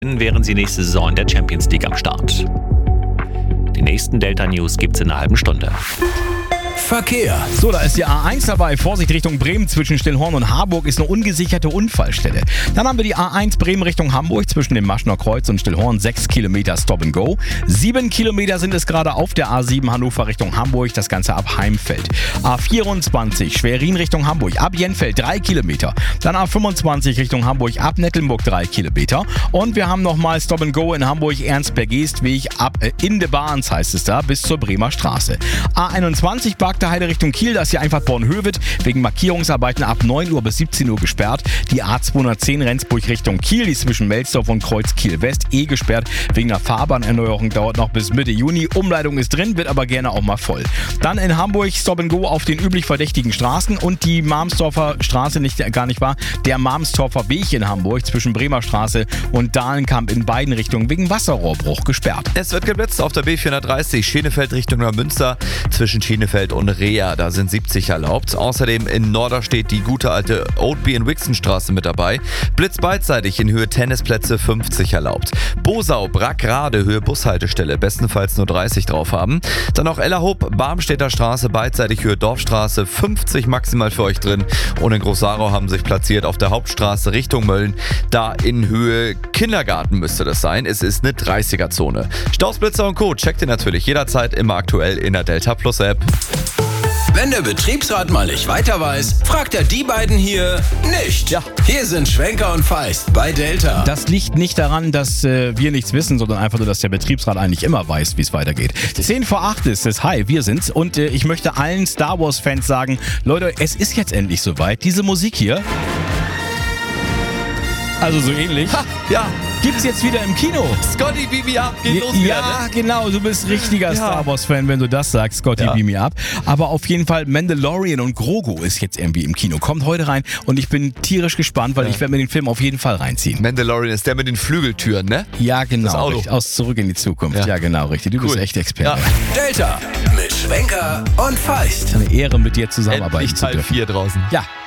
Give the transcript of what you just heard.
wären sie nächste Saison in der Champions League am Start. Die nächsten Delta-News gibt's in einer halben Stunde. Verkehr. So, da ist die A1 dabei. Vorsicht Richtung Bremen zwischen Stillhorn und Harburg ist eine ungesicherte Unfallstelle. Dann haben wir die A1 Bremen Richtung Hamburg zwischen dem Maschner Kreuz und Stillhorn. 6 Kilometer Stop and Go. 7 Kilometer sind es gerade auf der A7 Hannover Richtung Hamburg. Das Ganze ab Heimfeld. A24 Schwerin Richtung Hamburg. Ab Jenfeld 3 Kilometer. Dann A25 Richtung Hamburg ab Nettelnburg 3 Kilometer. Und wir haben nochmal Stop and Go in Hamburg Ernst-Bergest-Weg ab in de Bahns heißt es da bis zur Bremer Straße. A21 Barkter Heide Richtung Kiel, da ist die Einfahrt Bornhöved wegen Markierungsarbeiten ab 9 Uhr bis 17 Uhr gesperrt. Die A210 Rendsburg Richtung Kiel, die ist zwischen Melsdorf und Kreuz Kiel West gesperrt. Wegen der Fahrbahnerneuerung dauert noch bis Mitte Juni. Umleitung ist drin, wird aber gerne auch mal voll. Dann in Hamburg Stop and Go auf den üblich verdächtigen Straßen und die Marmsdorfer Straße der Marmsdorfer Weg in Hamburg zwischen Bremer Straße und Dahlenkamp in beiden Richtungen wegen Wasserrohrbruch gesperrt. Es wird geblitzt auf der B430 Schenefeld Richtung Neumünster zwischen Schenefeld und Rea, da sind 70 erlaubt. Außerdem in Norderstedt die gute alte Oatby in Wixenstraße mit dabei. Blitz beidseitig in Höhe Tennisplätze 50 erlaubt. Bosau, Brackrade, Höhe Bushaltestelle, bestenfalls nur 30 drauf haben. Dann auch Ellerhoop, Barmstädter Straße, beidseitig Höhe Dorfstraße, 50 maximal für euch drin. Und in Großsarau haben sich platziert auf der Hauptstraße Richtung Mölln, da in Höhe Kindergarten müsste das sein. Es ist eine 30er-Zone. Stausblitzer und Co. checkt ihr natürlich jederzeit immer aktuell in der Delta Plus App. Wenn der Betriebsrat mal nicht weiter weiß, fragt er die beiden hier nicht. Ja. Hier sind Schwenker und Feist bei Delta. Das liegt nicht daran, dass wir nichts wissen, sondern einfach nur, dass der Betriebsrat eigentlich immer weiß, wie es weitergeht. 10 vor 8 ist es. Hi, wir sind's. Und ich möchte allen Star Wars-Fans sagen, Leute, es ist jetzt endlich soweit. Diese Musik hier, also so ähnlich, Ja, gibt's jetzt wieder im Kino. Scotty, beam me up, geht los wieder, Ja, ne? genau, du bist richtiger Star Wars-Fan, wenn du das sagst, Scotty, Ja. beam me up. Aber auf jeden Fall, Mandalorian und Grogu ist jetzt irgendwie im Kino. Kommt heute rein und ich bin tierisch gespannt, weil ich werde mir den Film auf jeden Fall reinziehen. Mandalorian ist der mit den Flügeltüren, ne? Ja, genau. Das Auto. Richtig, aus Zurück in die Zukunft. Ja. Ja, genau, richtig. Du bist echt Experte. Delta mit Schwenker und Feist. Eine Ehre, mit dir zusammenarbeiten Endlich zu Teil dürfen. 4 draußen. Ja,